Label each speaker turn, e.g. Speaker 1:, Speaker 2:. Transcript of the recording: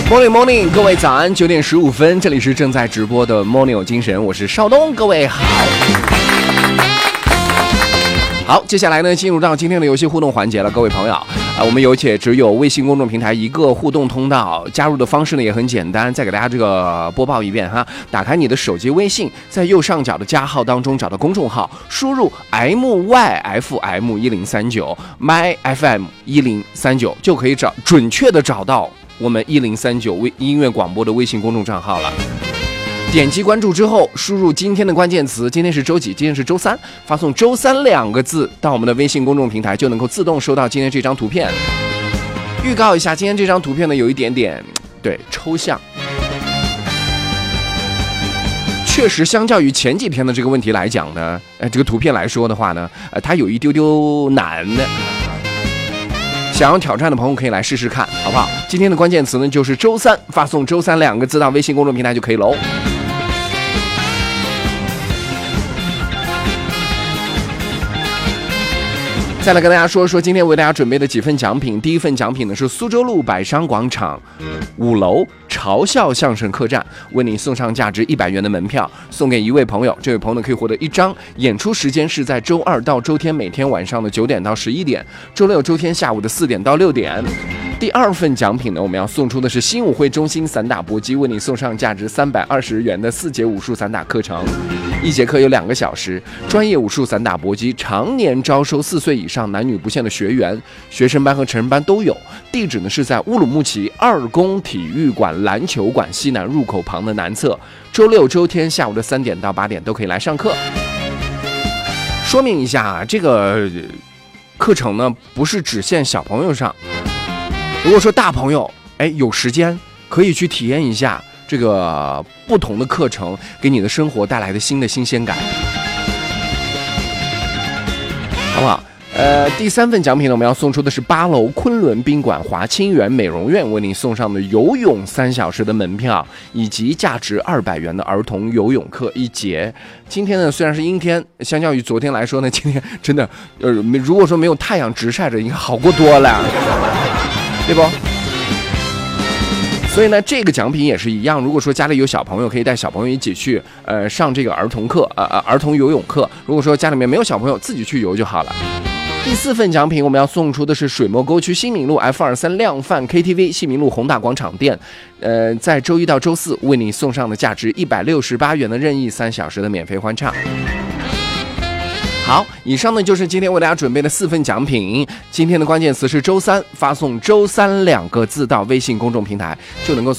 Speaker 1: Morning， 各位早安，9点15分，这里是正在直播的 Morning 有精神，我是邵东，各位好。好，接下来呢，进入到今天的游戏互动环节了，各位朋友我们有且只有微信公众平台一个互动通道，加入的方式呢也很简单，再给大家这个播报一遍哈。打开你的手机微信，在右上角的加号当中找到公众号，输入 MYFM1039 MyFM1039 就可以准确的找到我们1039音乐广播的微信公众账号了。点击关注之后，输入今天的关键词，今天是周几？今天是周三，发送周三2个字到我们的微信公众平台，就能够自动收到今天这张图片。预告一下，今天这张图片呢有一点点抽象，确实相较于前几天的这个问题来讲呢，这个图片来说的话呢，它有一丢丢难的。想要挑战的朋友可以来试试看，好不好？今天的关键词呢就是周三，发送周三2个字到微信公众平台就可以喽。再来跟大家说说今天为大家准备的几份奖品。第一份奖品呢是苏州路百商广场5楼嘲笑相声客栈为你送上价值100元的门票，送给一位朋友，这位朋友呢可以获得1张。演出时间是在周2到周天每天晚上的9点到11点，周6周天下午的4点到6点。第二份奖品呢，我们要送出的是新武会中心散打搏击为你送上价值320元的4节武术散打课程，1节课有2个小时，专业武术散打搏击常年招收4岁以上男女不限的学员，学生班和成人班都有。地址呢是在乌鲁木齐2公体育馆篮球馆西南入口旁的南侧，周6周天下午的3点到8点都可以来上课。说明一下，这个课程呢不是只限小朋友上，如果说大朋友有时间可以去体验一下这个不同的课程给你的生活带来的新鲜感，好不好？第三份奖品呢，我们要送出的是8楼昆仑宾馆华清园美容院为你送上的游泳3小时的门票，以及价值200元的儿童游泳课1节。今天呢虽然是阴天，相较于昨天来说呢，今天真的如果说没有太阳直晒着，应该好过多了，对不？所以呢，这个奖品也是一样。如果说家里有小朋友，可以带小朋友一起去上这个儿童课，儿童游泳课。如果说家里面没有小朋友，自己去游就好了。第4份奖品我们要送出的是水墨沟区新民路 F23量贩 KTV 新民路宏大广场店，在周1到周4为你送上的价值168元的任意3小时的免费欢唱。好，以上呢就是今天为大家准备的4份奖品。今天的关键词是周三，发送周三2个字到微信公众平台就能够